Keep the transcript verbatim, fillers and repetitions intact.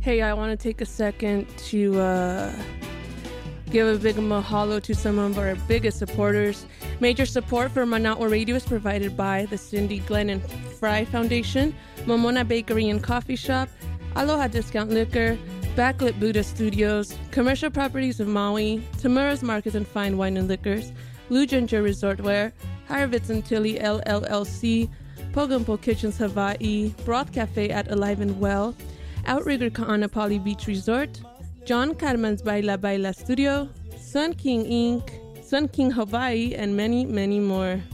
Hey, I want to take a second to uh, give a big mahalo to some of our biggest supporters. Major support for Manatwa Radio is provided by the Cindy Glenn and Fry Foundation, Momona Bakery and Coffee Shop, Aloha Discount Liquor, Backlit Buddha Studios, Commercial Properties of Maui, Tamura's Markets and Fine Wine and Liquors, Blue Ginger Resortwear, Harvitz and Tilly L L L C, Pogumpo Kitchens Hawaii, Broth Cafe at Alive and Well, Outrigger Ka'anapali Beach Resort, John Carmen's Baila Baila Studio, Sun King Incorporated, Sun King Hawaii, and many, many more.